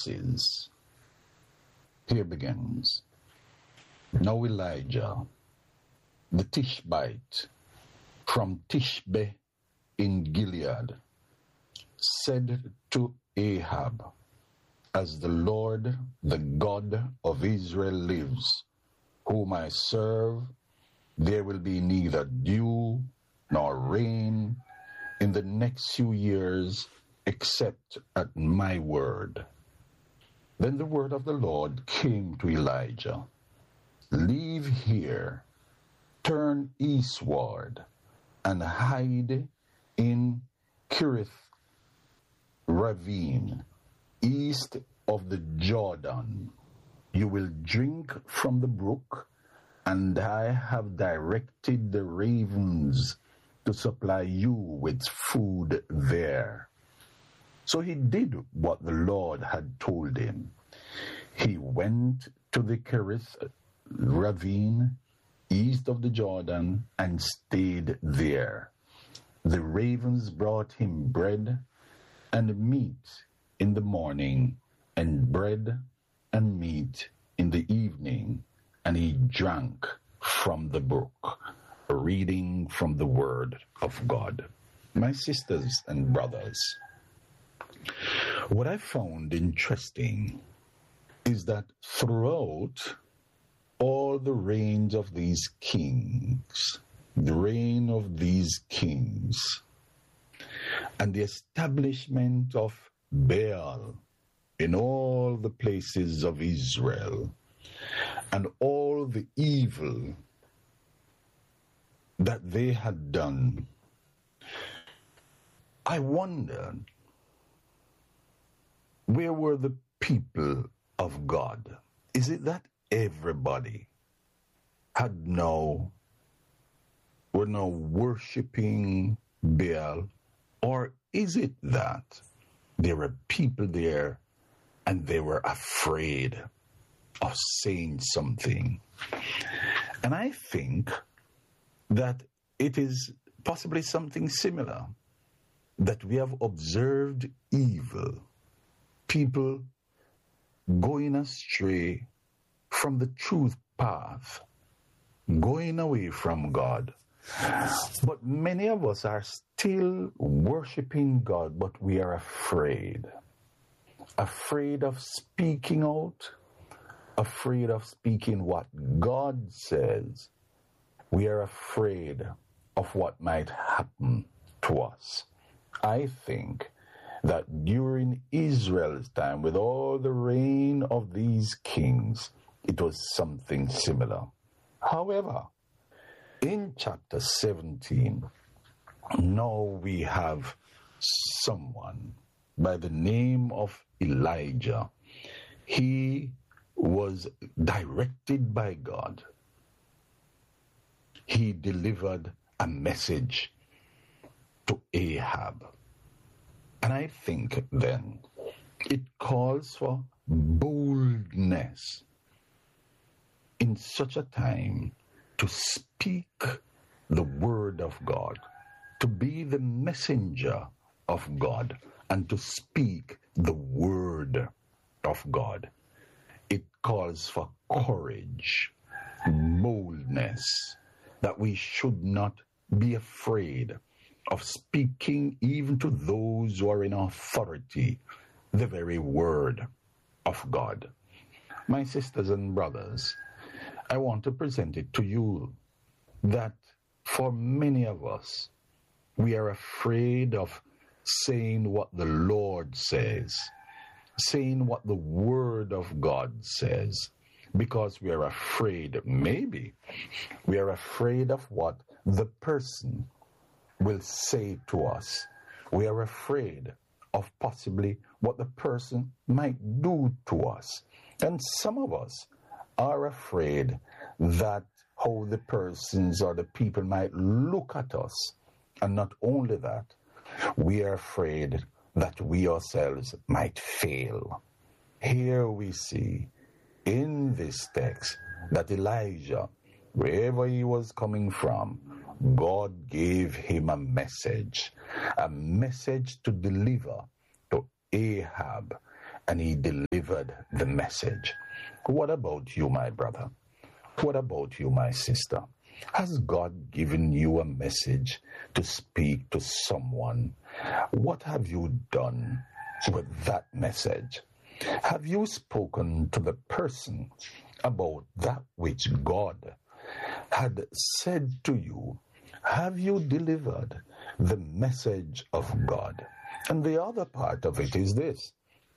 verses. Here begins. Now Elijah, the Tishbite, from Tishbe in Gilead, said to Ahab, as the Lord, the God of Israel lives, whom I serve, there will be neither dew nor rain in the next few years except at my word. Then the word of the Lord came to Elijah. Leave here, turn eastward, and hide in Kerith ravine, east of the Jordan. You will drink from the brook, and I have directed the ravens to supply you with food there. So he did what the Lord had told him. He went to the Kerith ravine, east of the Jordan, and stayed there. The ravens brought him bread and meat in the morning, and bread and meat in the evening, and he drank from the brook. A reading from the Word of God. My sisters and brothers, what I found interesting is that throughout all the reigns of these kings, the reign of these kings, and the establishment of Baal in all the places of Israel, and all the evil that they had done, I wondered, where were the people of God? Is it that everybody were now worshiping Baal? Or is it that there were people there and they were afraid of saying something? And I think that it is possibly something similar, that we have observed evil, people going astray from the truth path, going away from God. But many of us are still worshiping God, but we are afraid of speaking out, afraid of speaking what God says. We are afraid of what might happen to us. I think that during Israel's time, with all the reign of these kings, it was something similar. However, in chapter 17, now we have someone by the name of Elijah. He was directed by God. He delivered a message to Ahab. And I think then it calls for boldness in such a time to speak the word of God, to be the messenger of God, and to speak the word of God. It calls for courage, boldness, that we should not be afraid of speaking even to those who are in authority, the very word of God. My sisters and brothers, I want to present it to you that for many of us, we are afraid of saying what the Lord says, saying what the Word of God says, because we are afraid, maybe, we are afraid of what the person will say to us. We are afraid of possibly what the person might do to us. And some of us are afraid that how the persons or the people might look at us. And not only that, we are afraid that we ourselves might fail. Here we see in this text that Elijah, wherever he was coming from, God gave him a message to deliver to Ahab. and he delivered the message. What about you, my brother? What about you, my sister? Has God given you a message to speak to someone? What have you done with that message? Have you spoken to the person about that which God had said to you? Have you delivered the message of God? And the other part of it is this.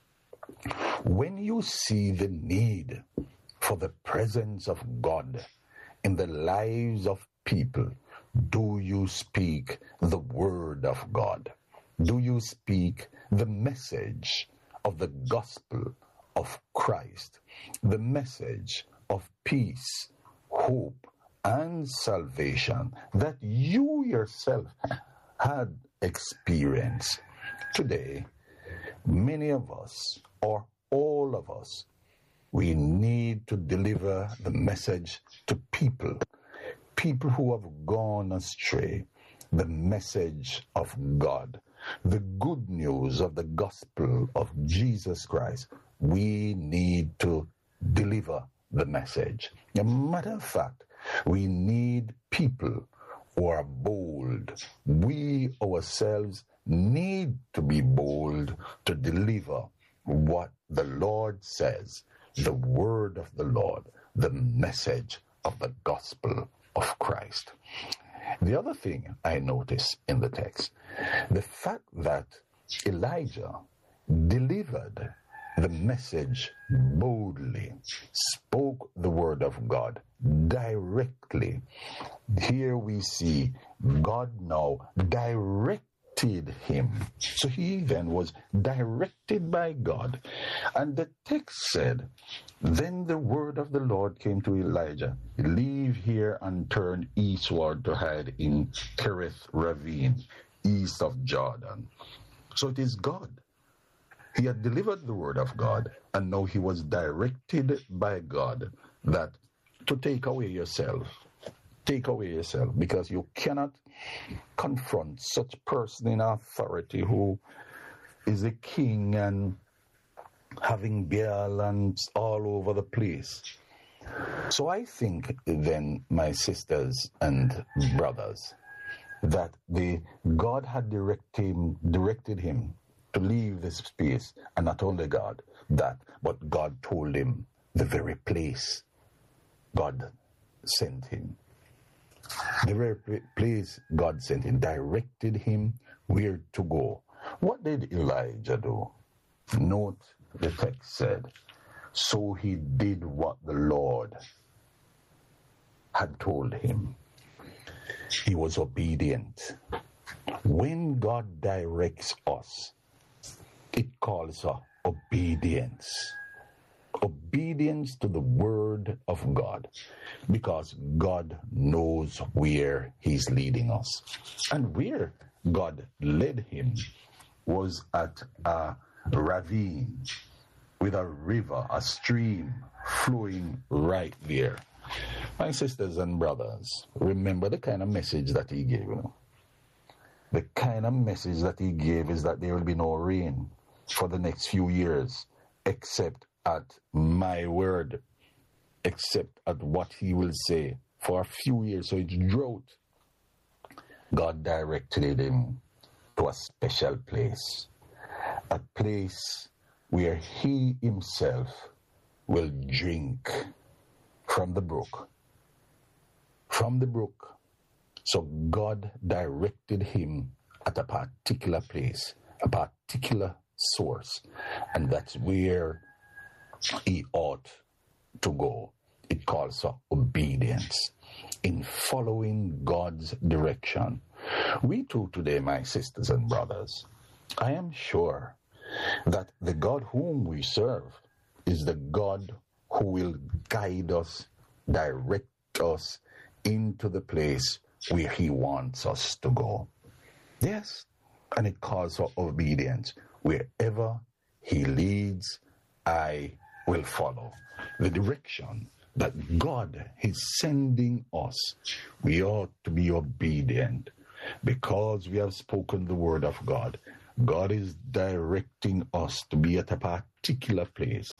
When you see the need for the presence of God in the lives of people, do you speak the word of God? Do you speak the message of the gospel of Christ, the message of peace, hope, and salvation that you yourself had experienced? Today, many of us, or all of us, we need to deliver the message to people who have gone astray, the message of God, the good news of the gospel of Jesus Christ. We need to deliver the message. As a matter of fact, we need people who are bold. We ourselves need to be bold to deliver what the Lord says, the word of the Lord, the message of the gospel of Christ. The other thing I notice in the text, the fact that Elijah delivered the message boldly, spoke the word of God directly. Here we see God now directed him. So he then was directed by God. And the text said, then the word of the Lord came to Elijah, leave here and turn eastward to hide in Kerith ravine, east of Jordan. So it is God. He had delivered the word of God, and now he was directed by God that to take away yourself, because you cannot confront such person in authority who is a king and having Baal and all over the place. So I think then, my sisters and brothers, that God had directed him to leave this space, and not only God that, but God told him the very place God sent him. The very place God sent him, directed him where to go. What did Elijah do? Note the text said, so he did what the Lord had told him. He was obedient. When God directs us, it calls for obedience. Obedience to the word of God, because God knows where he's leading us. And where God led him was at a ravine with a river, a stream flowing right there. My sisters and brothers, remember the kind of message that he gave. The kind of message that he gave is that there will be no rain for the next few years, except at my word, except at what he will say for a few years. So it's drought. God directed him to a special place, a place where he himself will drink from the brook. From the brook. So God directed him at a particular place, a particular source, and that's where he ought to go. It calls for obedience in following God's direction. We too today, my sisters and brothers, I am sure that the God whom we serve is the God who will guide us, direct us into the place where he wants us to go. Yes, and it calls for obedience. Wherever he leads, I will follow the direction that God is sending us. We ought to be obedient because we have spoken the word of God. God is directing us to be at a particular place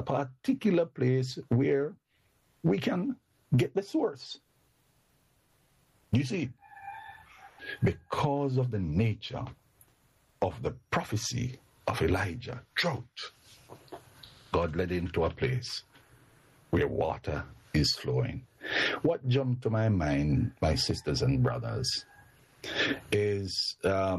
where we can get the source. You see, because of the nature of the prophecy of Elijah, drought, God led him to a place where water is flowing. What jumped to my mind, my sisters and brothers, is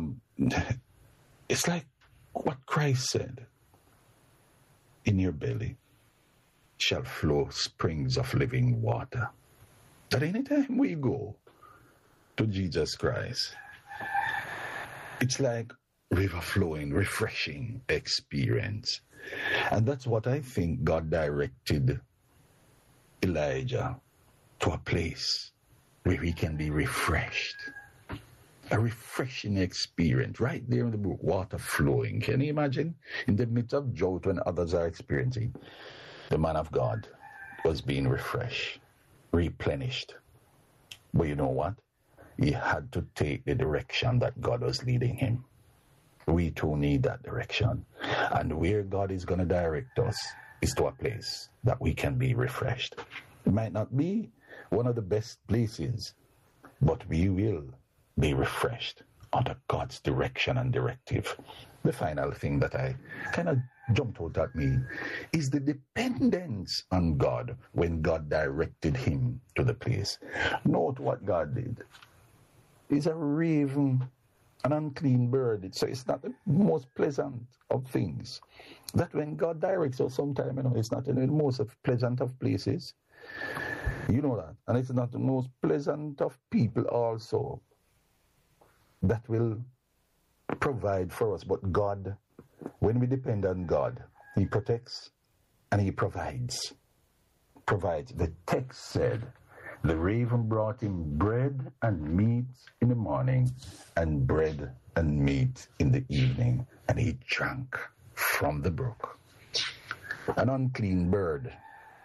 it's like what Christ said, in your belly shall flow springs of living water. That anytime we go to Jesus Christ, it's like river flowing, refreshing experience. And that's what I think God directed Elijah to, a place where he can be refreshed. A refreshing experience right there in the brook, water flowing. Can you imagine? In the midst of drought when others are experiencing, the man of God was being refreshed, replenished. But you know what? He had to take the direction that God was leading him. We too need that direction. And where God is going to direct us is to a place that we can be refreshed. It might not be one of the best places, but we will be refreshed under God's direction and directive. The final thing that I kind of jumped out at me is the dependence on God when God directed him to the place. Note what God did. He's a raven, an unclean bird. So it's not the most pleasant of things. That when God directs us sometime, it's not in the most pleasant of places. You know that. And it's not the most pleasant of people also that will provide for us. But God, when we depend on God, he protects and he provides. The text said, the raven brought him bread and meat in the morning and bread and meat in the evening, and he drank from the brook. An unclean bird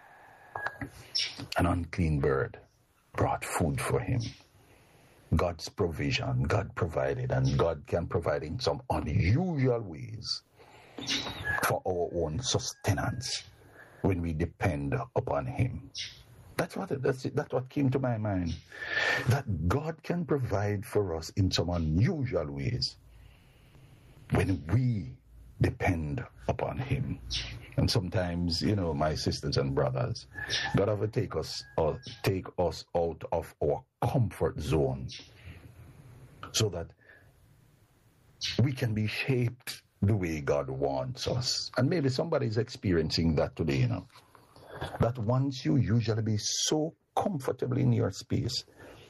brought food for him. God's provision, God provided, and God can provide in some unusual ways for our own sustenance when we depend upon him. That's what came to my mind. That God can provide for us in some unusual ways when we depend upon him. And sometimes, my sisters and brothers, God have to take us out of our comfort zone so that we can be shaped the way God wants us. And maybe somebody's experiencing that today, that wants you usually be so comfortable in your space.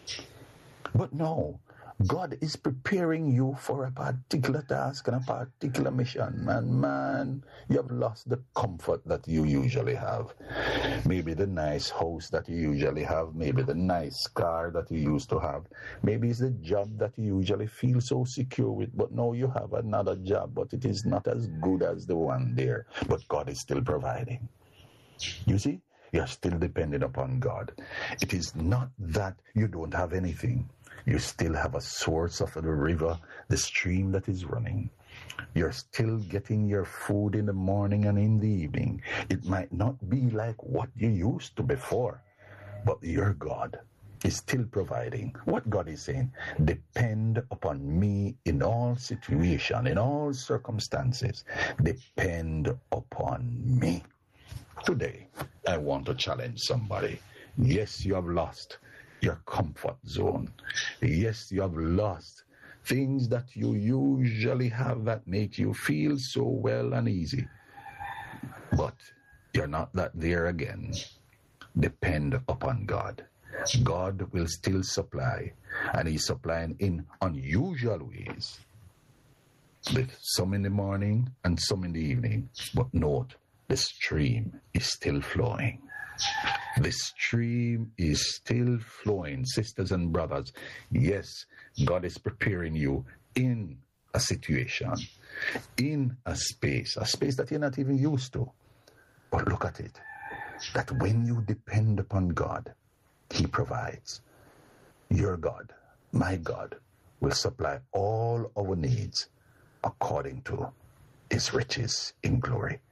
But no, God is preparing you for a particular task and a particular mission. And man, you have lost the comfort that you usually have. Maybe the nice house that you usually have. Maybe the nice car that you used to have. Maybe it's the job that you usually feel so secure with. But now you have another job, but it is not as good as the one there. But God is still providing. You see? You're still dependent upon God. It is not that you don't have anything. You still have a source of the river, the stream that is running. You're still getting your food in the morning and in the evening. It might not be like what you used to before, but your God is still providing. What God is saying, depend upon me in all situations, in all circumstances. Depend upon me. Today, I want to challenge somebody. Yes, you have lost your comfort zone. Yes, you have lost things that you usually have that make you feel so well and easy. But you're not that there again. Depend upon God. God will still supply, and he's supplying in unusual ways. With some in the morning and some in the evening. But note, the stream is still flowing. The stream is still flowing, sisters and brothers. Yes, God is preparing you in a situation, in a space that you're not even used to. But look at it, that when you depend upon God, he provides. Your God, my God, will supply all our needs according to his riches in glory.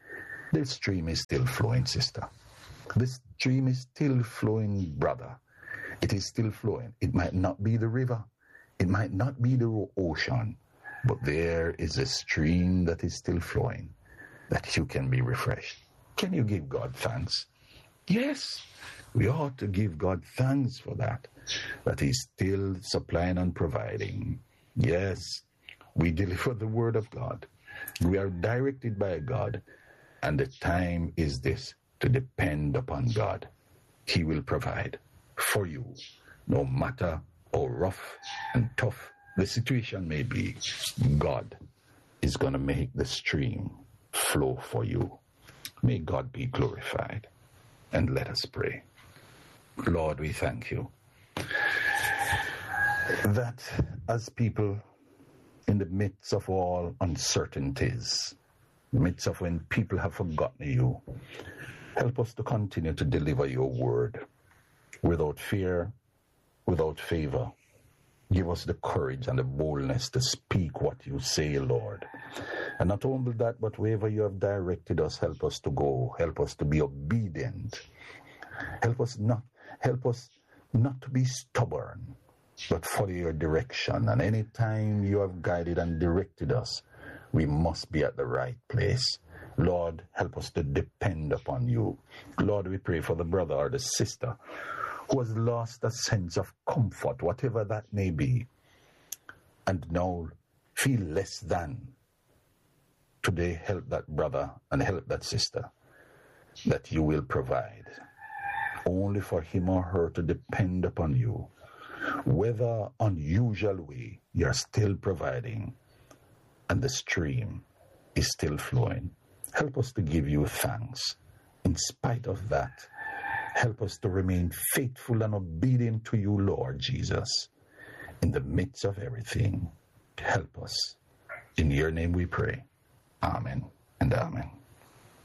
This stream is still flowing, sister. This stream is still flowing, brother. It is still flowing. It might not be the river. It might not be the ocean. But there is a stream that is still flowing, that you can be refreshed. Can you give God thanks? Yes, we ought to give God thanks for that He's still supplying and providing. Yes, we deliver the word of God. We are directed by God, and the time is this, to depend upon God. He will provide for you, no matter how rough and tough the situation may be. God is going to make the stream flow for you. May God be glorified. And let us pray. Lord, we thank you that as people in the midst of all uncertainties, in the midst of when people have forgotten you, help us to continue to deliver your word without fear, without favor. Give us the courage and the boldness to speak what you say, Lord. And not only that, but wherever you have directed us, help us to go. Help us to be obedient. Help us not to be stubborn, but follow your direction. And any time you have guided and directed us, we must be at the right place. Lord, help us to depend upon you. Lord, we pray for the brother or the sister who has lost a sense of comfort, whatever that may be, and now feel less than. Today, help that brother and help that sister, that you will provide only for him or her to depend upon you. Whether unusual way, you're still providing, and the stream is still flowing. Help us to give you thanks. In spite of that, help us to remain faithful and obedient to you, Lord Jesus, in the midst of everything. Help us. In your name we pray. Amen and amen.